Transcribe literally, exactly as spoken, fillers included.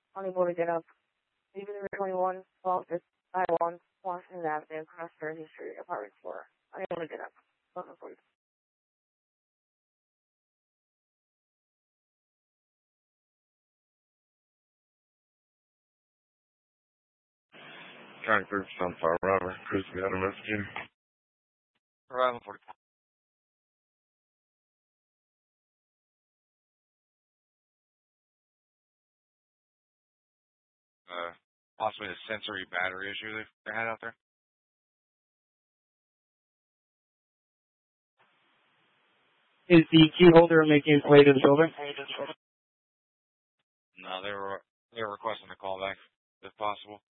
unable to get up. Even number twenty-one, twelve, I one, Washington Avenue, Cross Jersey Street, apartment four. Unable to get up. Looking for you. Trying to Sunfire Robert. Chris, we had a message. Arrival forty. Uh, possibly the sensory battery issue they, they had out there. Is the key holder making its way to the building? No, they were they were requesting a call back if possible.